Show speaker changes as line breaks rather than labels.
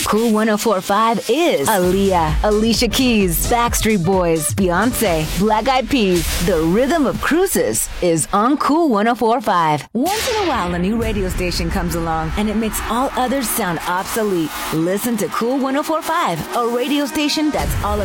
Cool 104.5 is Aaliyah, Alicia Keys, Backstreet Boys, Beyonce, Black Eyed Peas. The rhythm of cruises is on Cool 104.5. Once in a while, a new radio station comes along and it makes all others sound obsolete. Listen to Cool 104.5, a radio station that's all